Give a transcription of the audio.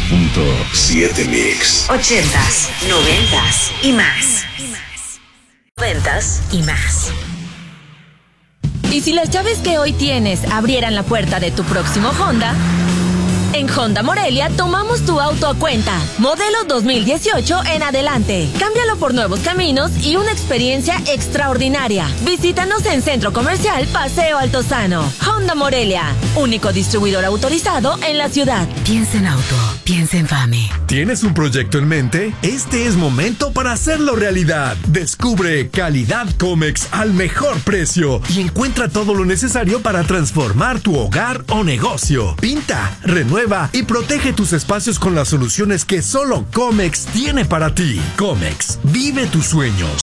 98.7 Mix. 80s, 90s y más. 90s y más. ¿Y si las llaves que hoy tienes abrieran la puerta de tu próximo Honda? En Honda Morelia tomamos tu auto a cuenta. Modelo 2018 en adelante. Cámbialo por nuevos caminos y una experiencia extraordinaria. Visítanos en Centro Comercial Paseo Altozano. Honda Morelia, único distribuidor autorizado en la ciudad. Piensa en auto, piensa en FAME. ¿Tienes un proyecto en mente? Este es momento para hacerlo realidad. Descubre calidad Comex al mejor precio y encuentra todo lo necesario para transformar tu hogar o negocio. Pinta, renueva y protege tus espacios con las soluciones que solo Comex tiene para ti. Comex, vive tus sueños.